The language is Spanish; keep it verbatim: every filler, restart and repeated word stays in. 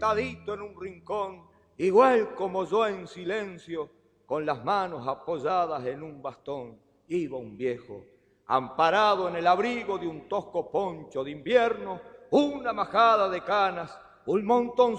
sentadito en un rincón, igual como yo en silencio, con las manos apoyadas en un bastón, iba un viejo, amparado en el abrigo de un tosco poncho de invierno, una majada de canas, un montón